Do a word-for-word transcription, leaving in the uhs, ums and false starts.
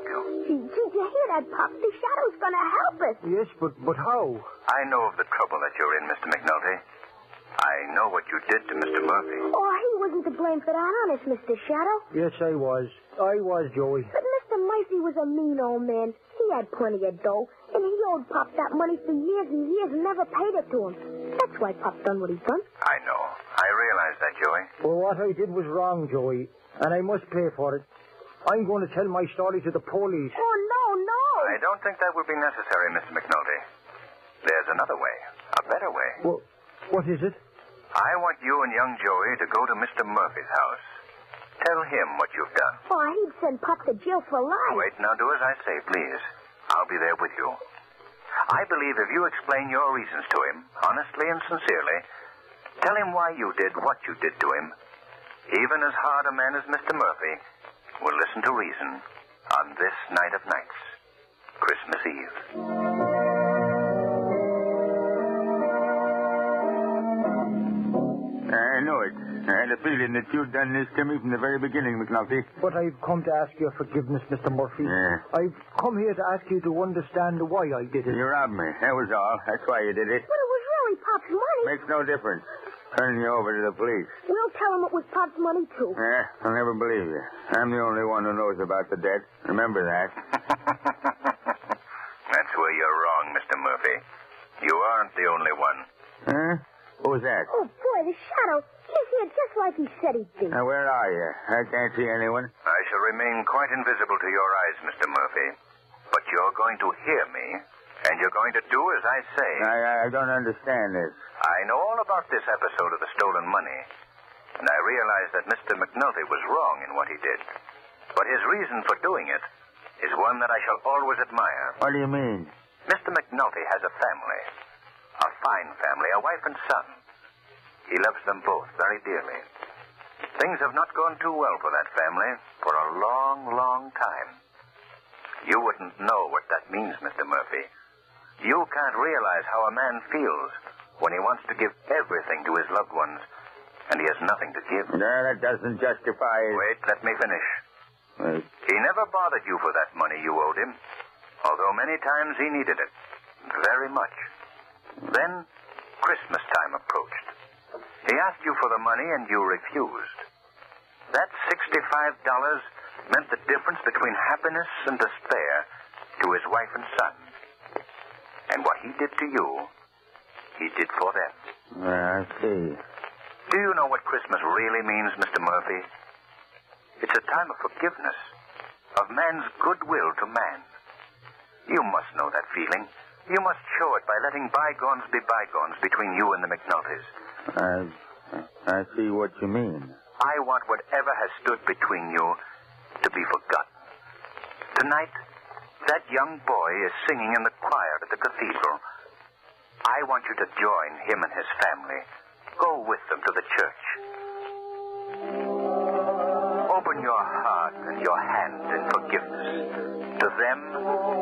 help you. Gee, did you hear that, Pop? The Shadow's gonna help us. Yes, but but how? I know of the trouble that you're in, Mister McNulty. I know what you did to Mister Murphy. Oh, he wasn't to blame for that, honest, Mister Shadow. Yes, I was. I was, Joey. But Mister Murphy was a mean old man. He had plenty of dough, and he owed Pop that money for years and years and never paid it to him. That's why Pop done what he's done. I know. I realize that, Joey. Well, what I did was wrong, Joey, and I must pay for it. I'm going to tell my story to the police. Oh, no, no. I don't think that will be necessary, Mister McNulty. There's another way. A better way. Well, what is it? I want you and young Joey to go to Mister Murphy's house. Tell him what you've done. Oh, he'd send Pop to jail for life. Wait, now do as I say, please. I'll be there with you. I believe if you explain your reasons to him, honestly and sincerely, tell him why you did what you did to him, even as hard a man as Mister Murphy will listen to reason on this night of nights, Christmas Eve. I know it. I had a feeling that you'd done this to me from the very beginning, McNulty. But I've come to ask your forgiveness, Mister Murphy. Yeah. I've come here to ask you to understand why I did it. You robbed me. That was all. That's why you did it. But it was really Pop's money. Makes no difference. Turning you over to the police. We'll tell him it was Pop's money, too. Yeah, I'll never believe you. I'm the only one who knows about the debt. Remember that. That's where you're wrong, Mister Murphy. You aren't the only one. Huh? Who was that? Oh, boy, the Shadow. He's here just like he said he'd be. Now, where are you? I can't see anyone. I shall remain quite invisible to your eyes, Mister Murphy. But you're going to hear me, and you're going to do as I say. I, I don't understand this. I know all about this episode of the stolen money, and I realize that Mister McNulty was wrong in what he did. But his reason for doing it is one that I shall always admire. What do you mean? Mister McNulty has a family. A fine family, a wife and son. He loves them both very dearly. Things have not gone too well for that family for a long, long time. You wouldn't know what that means, Mister Murphy. You can't realize how a man feels when he wants to give everything to his loved ones, and he has nothing to give. No, that doesn't justify it. Wait, let me finish. Wait. He never bothered you for that money you owed him, although many times he needed it. Very much. Then, Christmas time approached. He asked you for the money, and you refused. That sixty-five dollars meant the difference between happiness and despair to his wife and son. And what he did to you, he did for them. I see. Do you know what Christmas really means, Mister Murphy? It's a time of forgiveness, of man's goodwill to man. You must know that feeling. You must show it by letting bygones be bygones between you and the McNultys. I, I see what you mean. I want whatever has stood between you to be forgotten. Tonight, that young boy is singing in the choir at the cathedral. I want you to join him and his family. Go with them to the church. Open your heart and your hand in forgiveness to them